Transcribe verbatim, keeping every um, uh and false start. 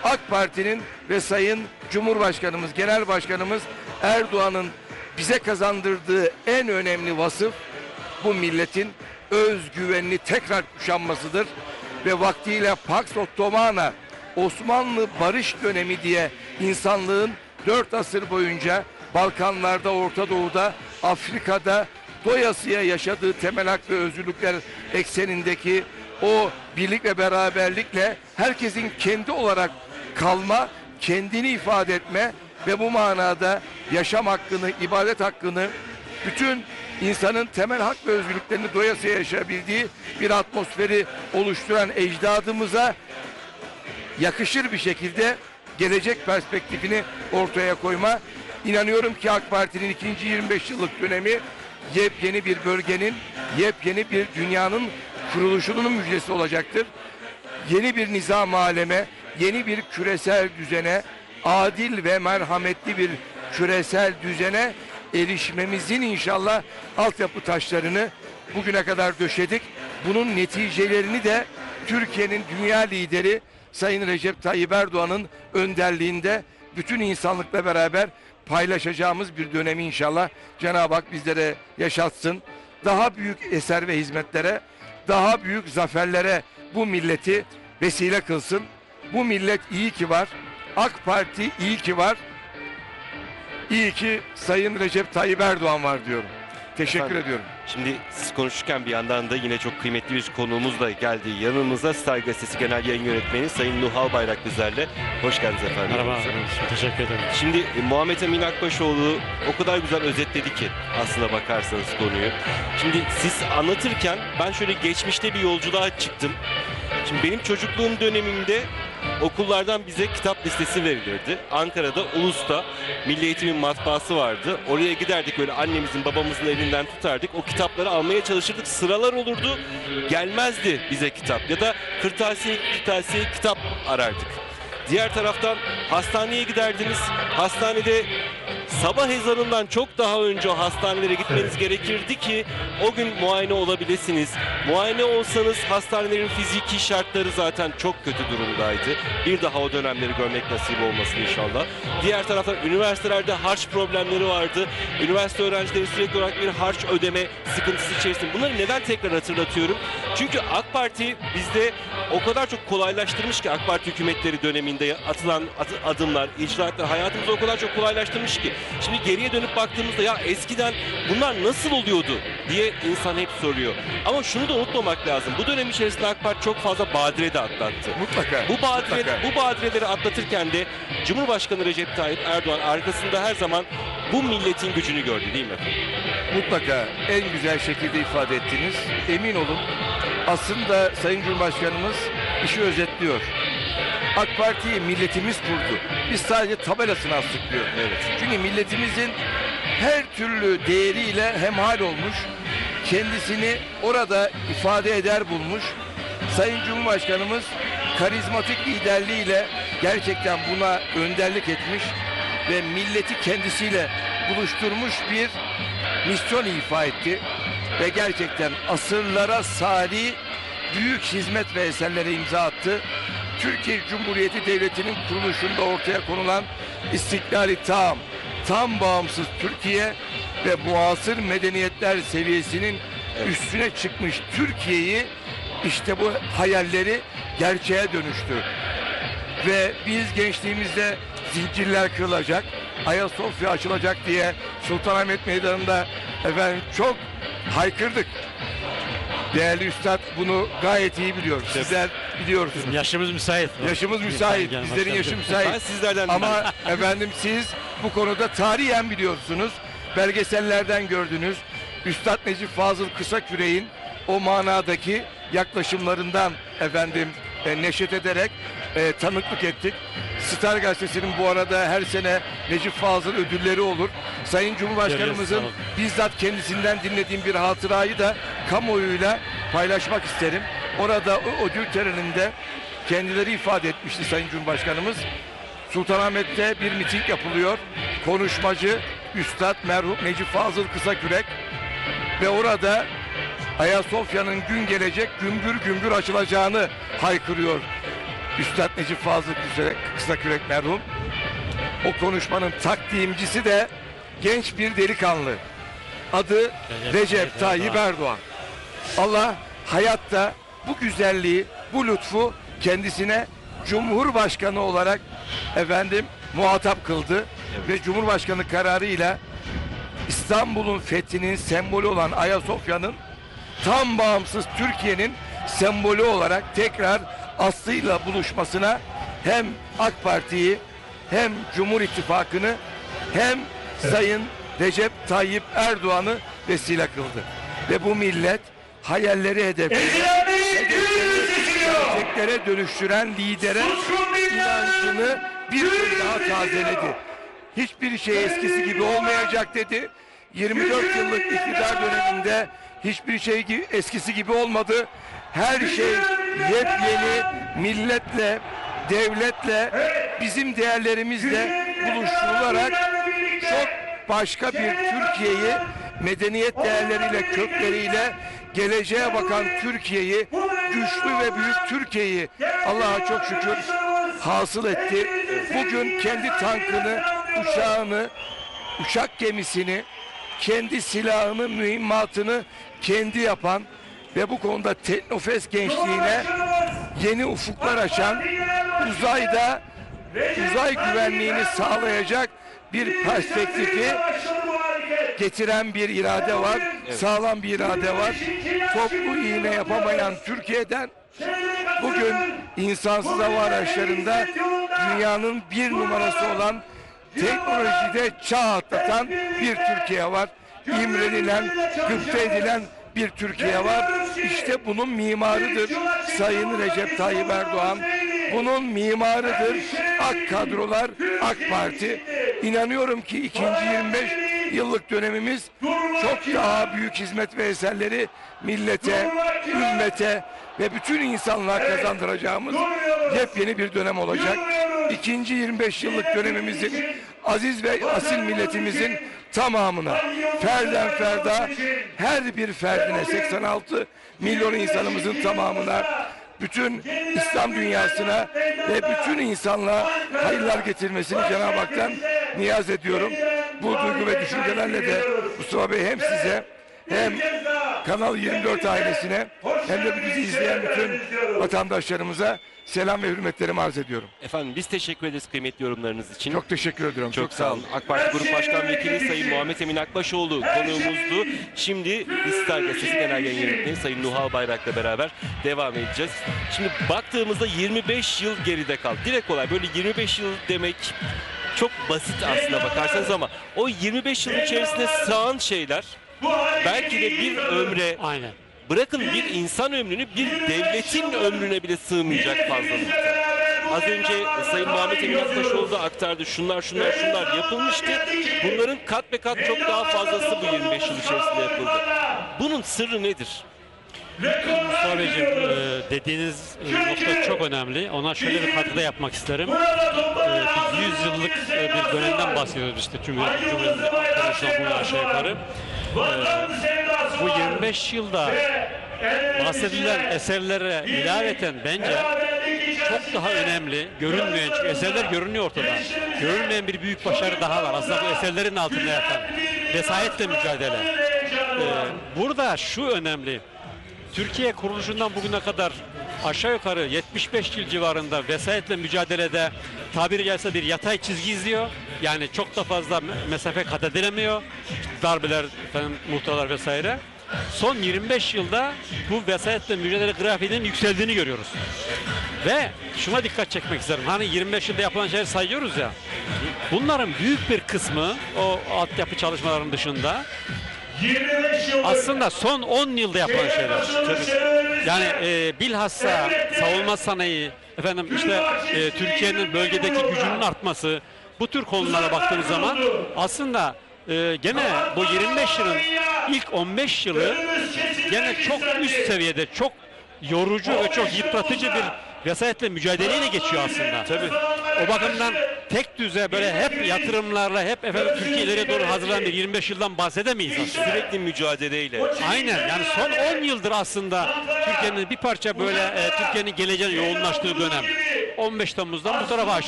AK Parti'nin ve Sayın Cumhurbaşkanımız, Genel Başkanımız Erdoğan'ın bize kazandırdığı en önemli vasıf bu milletin özgüvenini tekrar kuşanmasıdır. Ve vaktiyle Pax Ottomana, Osmanlı barış dönemi diye insanlığın dört asır boyunca Balkanlarda, Orta Doğu'da, Afrika'da doyasıya yaşadığı temel hak ve özgürlükler eksenindeki o birlik ve beraberlikle herkesin kendi olarak kalma, kendini ifade etme ve bu manada yaşam hakkını, ibadet hakkını, bütün insanın temel hak ve özgürlüklerini doyasıya yaşayabildiği bir atmosferi oluşturan ecdadımıza yakışır bir şekilde gelecek perspektifini ortaya koyma. İnanıyorum ki AK Parti'nin ikinci yirmi beş yıllık dönemi yepyeni bir bölgenin, yepyeni bir dünyanın kuruluşunun müjdesi olacaktır. Yeni bir nizam aleme, yeni bir küresel düzene, adil ve merhametli bir küresel düzene erişmemizin inşallah altyapı taşlarını bugüne kadar döşedik. Bunun neticelerini de Türkiye'nin dünya lideri Sayın Recep Tayyip Erdoğan'ın önderliğinde bütün insanlıkla beraber paylaşacağımız bir dönemi inşallah Cenab-ı Hak bizlere yaşatsın. Daha büyük eser ve hizmetlere, daha büyük zaferlere bu milleti vesile kılsın. Bu millet iyi ki var. AK Parti iyi ki var. İyi ki Sayın Recep Tayyip Erdoğan var diyorum. Teşekkür Efendim, ediyorum. Şimdi siz konuşurken bir yandan da yine çok kıymetli bir konuğumuz da geldi yanımıza. Star Gazetesi Genel Yayın Yönetmeni Sayın Nuh Albayrak bizlerle. Hoş geldiniz efendim. Merhaba, teşekkür ederim. Şimdi e, Muhammed Emin Akbaşoğlu o kadar güzel özetledi ki aslına bakarsanız konuyu. Şimdi siz anlatırken ben şöyle geçmişte bir yolculuğa çıktım. Şimdi benim çocukluğum döneminde okullardan bize kitap listesi verilirdi. Ankara'da Ulus'ta Milli Eğitim'in matbaası vardı. Oraya giderdik, böyle annemizin babamızın elinden tutardık. O kitapları almaya çalışırdık. Sıralar olurdu. Gelmezdi bize kitap. Ya da kırtasiye kırtasiye kitap arardık. Diğer taraftan hastaneye giderdiniz. Hastanede sabah ezanından çok daha önce o hastanelere gitmeniz gerekirdi ki o gün muayene olabilirsiniz. Muayene olsanız hastanelerin fiziki şartları zaten çok kötü durumdaydı. Bir daha o dönemleri görmek nasip olmasın inşallah. Diğer taraftan üniversitelerde harç problemleri vardı. Üniversite öğrencileri sürekli olarak bir harç ödeme sıkıntısı içerisinde. Bunları neden tekrar hatırlatıyorum? Çünkü AK Parti bizde o kadar çok kolaylaştırmış ki, AK Parti hükümetleri döneminde atılan adımlar, icraatlar hayatımızı o kadar çok kolaylaştırmış ki. Şimdi geriye dönüp baktığımızda ya eskiden bunlar nasıl oluyordu diye insan hep soruyor. Ama şunu da unutmamak lazım. Bu dönem içerisinde AK Parti çok fazla badire de atlattı. Mutlaka. Bu badire, mutlaka. bu badireleri atlatırken de Cumhurbaşkanı Recep Tayyip Erdoğan arkasında her zaman bu milletin gücünü gördü, değil mi efendim? Mutlaka en güzel şekilde ifade ettiniz. Emin olun, aslında Sayın Cumhurbaşkanımız işi özetliyor. AK Parti'yi milletimiz kurdu. Biz sadece tabelasını astık diyor. Evet. Çünkü milletimizin her türlü değeriyle hemhal olmuş, kendisini orada ifade eder bulmuş. Sayın Cumhurbaşkanımız karizmatik liderliğiyle gerçekten buna önderlik etmiş ve milleti kendisiyle buluşturmuş bir misyon ifa etti. Ve gerçekten asırlara sari büyük hizmet ve eserlere imza attı. Türkiye Cumhuriyeti Devleti'nin kuruluşunda ortaya konulan istiklali tam, tam bağımsız Türkiye ve muasır medeniyetler seviyesinin üstüne çıkmış Türkiye'yi, işte bu hayalleri gerçeğe dönüştü. Ve biz gençliğimizde zincirler kırılacak, Ayasofya açılacak diye Sultanahmet Meydanı'nda efendim çok haykırdık. Değerli üstad bunu gayet iyi biliyor. Sizler biliyorsunuz. Yaşımız müsait. Yaşımız müsait. Gel, Bizlerin hoş yaşı geldin. müsait. Ben sizlerden Ama efendim siz bu konuda tarihen biliyorsunuz. Belgesellerden gördünüz. Üstad Necip Fazıl Kısaküre'nin o manadaki yaklaşımlarından efendim e, neşet ederek e, tanıklık ettik. Star Gazetesi'nin bu arada her sene Necip Fazıl ödülleri olur. Sayın Cumhurbaşkanımızın bizzat kendisinden dinlediğim bir hatırayı da kamuoyuyla paylaşmak isterim. Orada o ödül töreninde kendileri ifade etmişti Sayın Cumhurbaşkanımız. Sultanahmet'te bir miting yapılıyor. Konuşmacı Üstad merhum Necip Fazıl Kısakürek ve orada Ayasofya'nın gün gelecek gümbür gümbür açılacağını haykırıyor. Üstad Necip Fazıl Kısakürek, Kısakürek merhum. O konuşmanın takdimcisi de genç bir delikanlı. Adı Recep Recep Tayyip Tayyip Erdoğan. Allah hayatta bu güzelliği, bu lütfu kendisine Cumhurbaşkanı olarak efendim muhatap kıldı. Ve Cumhurbaşkanı kararıyla İstanbul'un fethinin sembolü olan Ayasofya'nın tam bağımsız Türkiye'nin sembolü olarak tekrar aslıyla buluşmasına hem AK Parti'yi hem Cumhur İttifakı'nı hem Sayın Recep Tayyip Erdoğan'ı vesile kıldı. Ve bu millet hayalleri hedefleri, gerçeklere dönüştüren lidere inancını bir kez daha tazeledi. Hiçbir şey eskisi gibi olmayacak dedi. yirmi dört yıllık iktidar döneminde hiçbir şey gibi, eskisi gibi olmadı. Her şey yepyeni, milletle, devletle, bizim değerlerimizle buluşturularak çok başka bir Türkiye'yi medeniyet değerleriyle, kökleriyle geleceğe bakan Türkiye'yi, güçlü ve büyük Türkiye'yi Allah'a çok şükür hasıl etti. Bugün kendi tankını, uçağını, uçak gemisini, kendi silahını, mühimmatını kendi yapan ve bu konuda teknofest gençliğine yeni ufuklar açan, uzayda uzay güvenliğini sağlayacak bir perspektifi getiren bir irade var. Sağlam bir irade var. Toplu iğne yapamayan Türkiye'den bugün insansız hava araçlarında dünyanın bir numarası olan teknolojide çağ atlatan bir Türkiye var. İmrenilen, gıpta edilen bir Türkiye var. İşte bunun mimarıdır Sayın Recep Tayyip Erdoğan. Bunun mimarıdır AK kadrolar, AK Parti. İnanıyorum ki ikinci yirmi beş yıllık dönemimiz çok daha büyük hizmet ve eserleri millete, ümmete ve bütün insanlığa kazandıracağımız yepyeni bir dönem olacak. İkinci yirmi beş yıllık dönemimizin aziz ve asil milletimizin tamamına, ferden ferda, her bir ferdine, seksen altı milyon insanımızın tamamına, bütün İslam dünyasına ve bütün insanlığa hayırlar getirmesini Cenab-ı Hak'tan niyaz ediyorum. Bu duygu ve düşüncelerle de Mustafa Bey hem size hem Kanal yirmi dört ailesine hem de bizi izleyen bütün vatandaşlarımıza selam ve hürmetlerimi arz ediyorum. Efendim biz teşekkür ederiz kıymetli yorumlarınız için. Çok teşekkür ediyorum. Çok, sağ olun. AK Parti Grup Başkan Vekili Sayın Muhammed Emin Akbaşoğlu konuğumuzdu. Şimdi İstar Gazetesi Genel Yayın Yönetmeni Sayın Nuhal Bayrak'la beraber devam edeceğiz. Şimdi baktığımızda yirmi beş yıl geride kaldı. Direkt olay böyle yirmi beş yıl demek çok basit aslında bakarsanız ama o yirmi beş yıl içerisinde sığan şeyler belki de bir ömre, Aynen. bırakın bir insan ömrünü, bir devletin ömrüne bile sığmayacak fazlalıkta. Az önce Sayın Muhammed Emin Akbaşoğlu da aktardı. Şunlar şunlar şunlar yapılmıştı. Bunların kat be kat çok daha fazlası bu yirmi beş yıl içerisinde yapıldı. Bunun sırrı nedir? Mustafa Beyciğim, e, dediğiniz e, nokta çok önemli. Ona şöyle bir katkıda yapmak isterim. E, bir yüz yıllık e, bir dönemden bahsediyoruz işte Cumhuriyet Cumhuriyeti konuşulan bu aşağı yukarı. E, bu yirmi beş yılda bahsedilen eserlere ilaveten bence çok daha önemli, görünmeyen, çünkü eserler görünüyor ortada. Görünmeyen bir büyük başarı daha var. Aslında bu eserlerin altında yatan vesayetle mücadele. Ee, burada şu önemli. Türkiye kuruluşundan bugüne kadar aşağı yukarı yetmiş beş yıl civarında vesayetle mücadelede tabiri caizse bir yatay çizgi izliyor. Yani çok da fazla mesafe kat edilemiyor. Darbeler, efendim, muhtarlar vesaire. Son yirmi beş yılda bu vesayetle mücadele grafiğinin yükseldiğini görüyoruz. Ve şuna dikkat çekmek isterim. Hani yirmi beş yılda yapılan şeyleri sayıyoruz ya. Bunların büyük bir kısmı o altyapı çalışmalarının dışında aslında son on yılda yapılan şeyler. Yani e, bilhassa savunma sanayi, efendim işte e, Türkiye'nin bölgedeki gücünün artması, bu tür konulara baktığımız zaman aslında e, gene bu yirmi beş yılın ilk on beş yılı gene çok üst seviyede, çok yorucu ve çok yıpratıcı bir vesayetle mücadeleyle geçiyor aslında. Tabii. O bakımdan tek düze böyle hep yatırımlarla, hep efendim Türkiye ileriye doğru hazırlanan bir yirmi beş yıldan bahsedemeyiz aslında. Sürekli mücadeleyle. Aynen, yani son on yıldır aslında Türkiye'nin bir parça böyle e, Türkiye'nin geleceğine yoğunlaştığı dönem. on beş Temmuz'dan bu tarafa